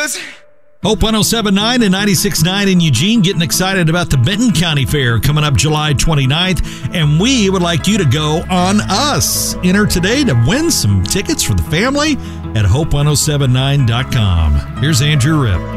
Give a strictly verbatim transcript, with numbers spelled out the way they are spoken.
boys. Hope one oh seven point nine and ninety-six point nine in Eugene getting excited about the Benton County Fair coming up July twenty-ninth, and we would like you to go on us. Enter today to win some tickets for the family at hope one oh seven nine dot com. Here's Andrew Ripp.